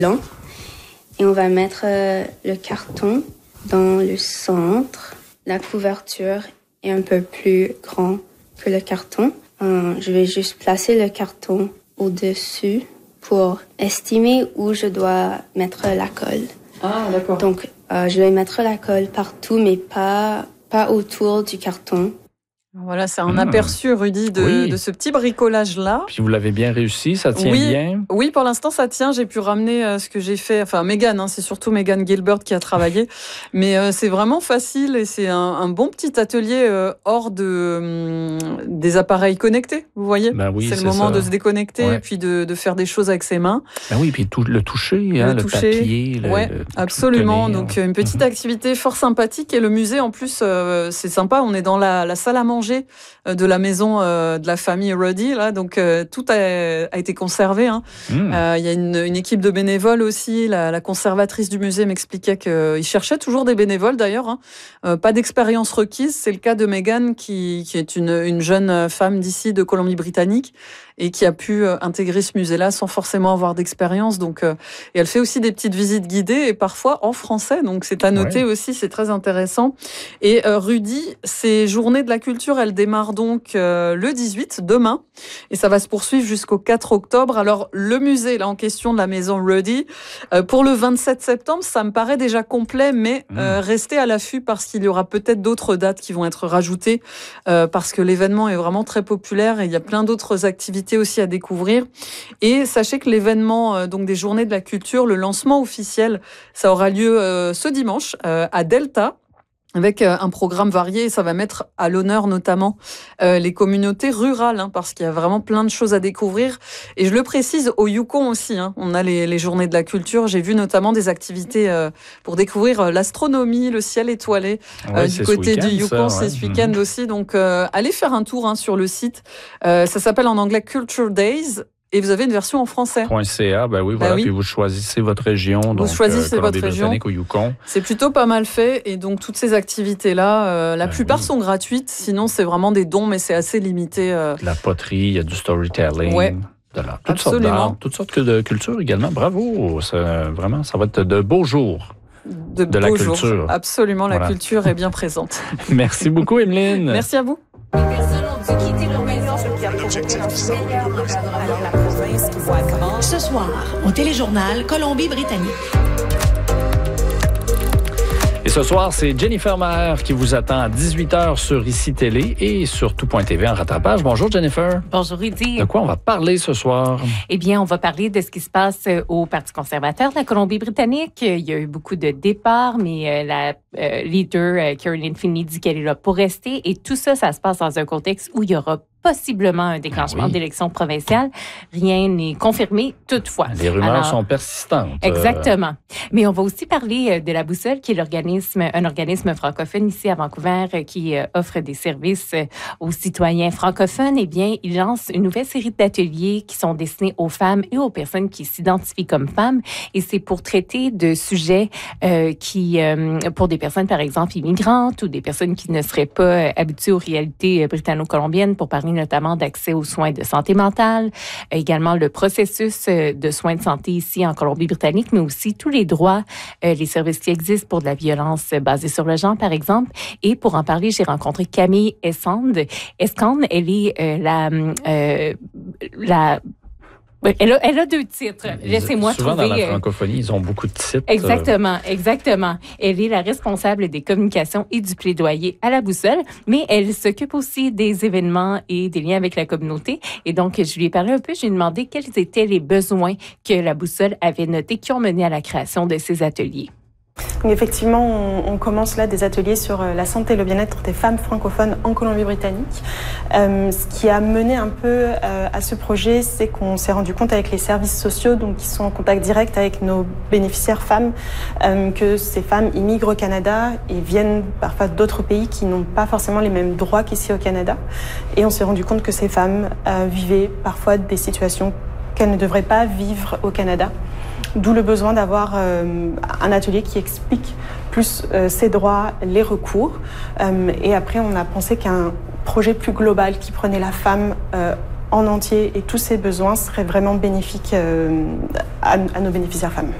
blanc. Et on va mettre le carton dans le centre. La couverture est un peu plus grand que le carton. Je vais juste placer le carton au-dessus pour estimer où je dois mettre la colle. Ah, d'accord. Donc, je vais mettre la colle partout, mais pas autour du carton. Voilà, c'est un aperçu, Rudy, de ce petit bricolage-là. Puis vous l'avez bien réussi, ça tient bien? Oui, pour l'instant, ça tient. J'ai pu ramener ce que j'ai fait. Enfin, Megan, c'est surtout Megan Gilbert qui a travaillé. Mais c'est vraiment facile et c'est un bon petit atelier hors des appareils connectés, vous voyez? Ben oui, c'est le moment ça. De se déconnecter et puis de faire des choses avec ses mains. Ben oui, puis le toucher, le papier. Absolument. Donc, une petite activité fort sympathique. Et le musée, en plus, c'est sympa. On est dans la salle à manger de la maison de la famille Ruddy, là, donc tout a été conservé. Il y a une équipe de bénévoles aussi. La conservatrice du musée m'expliquait qu'ils cherchaient toujours des bénévoles d'ailleurs. Pas d'expérience requise. C'est le cas de Megan qui est une jeune femme d'ici de Colombie-Britannique et qui a pu intégrer ce musée-là sans forcément avoir d'expérience. Donc, et elle fait aussi des petites visites guidées et parfois en français. Donc, c'est à noter aussi, c'est très intéressant. Et Rudy, ces journées de la culture, elles démarrent donc le 18, demain. Et ça va se poursuivre jusqu'au 4 octobre. Alors, le musée là en question de la maison Ruddy, pour le 27 septembre, ça me paraît déjà complet, mais restez à l'affût parce qu'il y aura peut-être d'autres dates qui vont être rajoutées parce que l'événement est vraiment très populaire et il y a plein d'autres activités aussi à découvrir. Et sachez que l'événement donc des Journées de la Culture, le lancement officiel, ça aura lieu ce dimanche à Delta, avec un programme varié. Ça va mettre à l'honneur notamment les communautés rurales, parce qu'il y a vraiment plein de choses à découvrir. Et je le précise, au Yukon aussi, on a les Journées de la Culture. J'ai vu notamment des activités pour découvrir l'astronomie, le ciel étoilé du côté du Yukon. C'est ce week-end aussi. Donc, allez faire un tour sur le site. Ça s'appelle en anglais Culture Days. Et vous avez une version en français. .ca, puis vous choisissez votre région. Vous choisissez votre région. Au Yukon. C'est plutôt pas mal fait. Et donc, toutes ces activités-là, la plupart sont gratuites. Sinon, c'est vraiment des dons, mais c'est assez limité. De la poterie, il y a du storytelling. Ouais. Toutes sortes d'art, toutes sortes de cultures également. Bravo. Vraiment, ça va être de beaux jours. De la culture. Jours. Absolument, la culture est bien présente. Merci beaucoup, Emeline. Merci à vous. Les personnes ont dû quitter leur maison. Ce soir, au téléjournal Colombie-Britannique. Et ce soir, c'est Jennifer Maher qui vous attend à 18h sur ICI Télé et sur tout.tv en rattrapage. Bonjour Jennifer. Bonjour Rudy. De quoi on va parler ce soir? Eh bien, on va parler de ce qui se passe au Parti conservateur de la Colombie-Britannique. Il y a eu beaucoup de départs, mais la leader Caroline Finney dit qu'elle est là pour rester. Et tout ça, ça se passe dans un contexte où il y aura possiblement un déclenchement d'élections provinciales. Rien n'est confirmé toutefois. Les rumeurs sont persistantes. Exactement. Mais on va aussi parler de La Boussole, qui est un organisme francophone ici à Vancouver qui offre des services aux citoyens francophones. Eh bien, il lance une nouvelle série d'ateliers qui sont destinés aux femmes et aux personnes qui s'identifient comme femmes. Et c'est pour traiter de sujets pour des personnes, par exemple, immigrantes ou des personnes qui ne seraient pas habituées aux réalités britanno-colombiennes, pour parler notamment d'accès aux soins de santé mentale, également le processus de soins de santé ici en Colombie-Britannique, mais aussi tous les droits, les services qui existent pour de la violence basée sur le genre, par exemple. Et pour en parler, j'ai rencontré Camille Escande. Escande, elle est Elle a deux titres. Laissez-moi souvent trouver. Souvent dans la francophonie, ils ont beaucoup de titres. Exactement. Elle est la responsable des communications et du plaidoyer à La Boussole, mais elle s'occupe aussi des événements et des liens avec la communauté. Et donc, je lui ai parlé un peu, je lui ai demandé quels étaient les besoins que La Boussole avait notés qui ont mené à la création de ces ateliers. Donc effectivement, on commence là des ateliers sur la santé et le bien-être des femmes francophones en Colombie-Britannique. Ce qui a mené un peu à ce projet, c'est qu'on s'est rendu compte avec les services sociaux, donc qui sont en contact direct avec nos bénéficiaires femmes, que ces femmes immigrent au Canada et viennent parfois d'autres pays qui n'ont pas forcément les mêmes droits qu'ici au Canada. Et on s'est rendu compte que ces femmes vivaient parfois des situations qu'elles ne devraient pas vivre au Canada. D'où le besoin d'avoir un atelier qui explique plus ces droits, les recours. Et après, on a pensé qu'un projet plus global qui prenait la femme en entier et tous ses besoins seraient vraiment bénéfiques à nos bénéficiaires femmes.